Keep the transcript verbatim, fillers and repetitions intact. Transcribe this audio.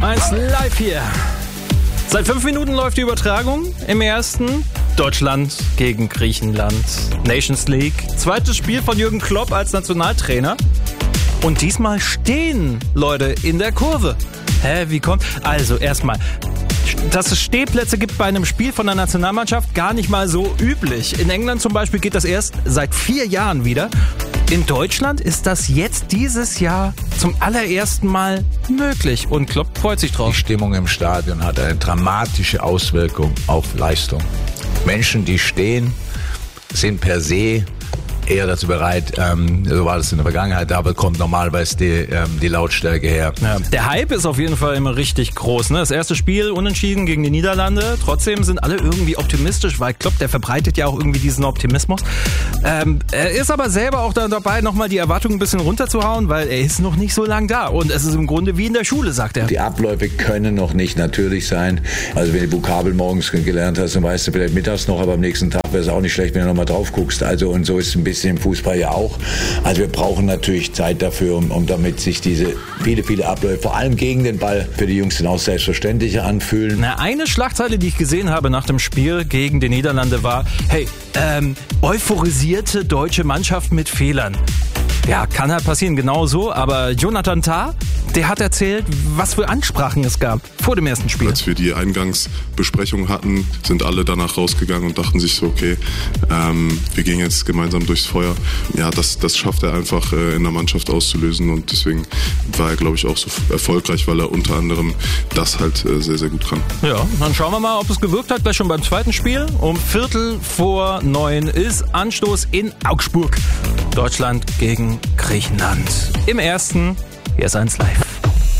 eins live hier. Seit fünf Minuten läuft die Übertragung. Im ersten Deutschland gegen Griechenland. Nations League. Zweites Spiel von Jürgen Klopp als Nationaltrainer. Und diesmal stehen Leute in der Kurve. Hä, wie kommt? Also erstmal, dass es Stehplätze gibt bei einem Spiel von der Nationalmannschaft, gar nicht mal so üblich. In England zum Beispiel geht das erst seit vier Jahren wieder. In Deutschland ist das jetzt dieses Jahr zum allerersten Mal möglich und Klopp freut sich drauf. Die Stimmung im Stadion hat eine dramatische Auswirkung auf Leistung. Menschen, die stehen, sind per se eher dazu bereit, ähm, so war das in der Vergangenheit, da bekommt normalerweise die, ähm, die Lautstärke her. Ja, der Hype ist auf jeden Fall immer richtig groß. Ne? Das erste Spiel unentschieden gegen die Niederlande. Trotzdem sind alle irgendwie optimistisch, weil Klopp, der verbreitet ja auch irgendwie diesen Optimismus. Ähm, er ist aber selber auch da dabei, nochmal die Erwartungen ein bisschen runterzuhauen, weil er ist noch nicht so lang da. Und es ist im Grunde wie in der Schule, sagt er. Die Abläufe können noch nicht natürlich sein. Also wenn du Vokabel morgens gelernt hast, dann weißt du vielleicht mittags noch, aber am nächsten Tag wäre es auch nicht schlecht, wenn du nochmal drauf guckst. Also und so ist es ein bisschen im Fußball ja auch. Also wir brauchen natürlich Zeit dafür, um, um damit sich diese viele, viele Abläufe, vor allem gegen den Ball, für die Jungs dann auch selbstverständlicher anfühlen. Na, eine Schlagzeile, die ich gesehen habe nach dem Spiel gegen die Niederlande war, hey, ähm, euphorisierte deutsche Mannschaft mit Fehlern. Ja, kann halt passieren, genau so, aber Jonathan Tah, der hat erzählt, was für Ansprachen es gab vor dem ersten Spiel. Als wir die Eingangsbesprechung hatten, sind alle danach rausgegangen und dachten sich so, okay, ähm, wir gehen jetzt gemeinsam durchs Feuer. Ja, das, das schafft er einfach äh, in der Mannschaft auszulösen und deswegen war er, glaube ich, auch so erfolgreich, weil er unter anderem das halt äh, sehr, sehr gut kann. Ja, dann schauen wir mal, ob es gewirkt hat, gleich schon beim zweiten Spiel. Um Viertel vor neun ist Anstoß in Augsburg. Deutschland gegen Griechenland. Im ersten, hier ist eins live.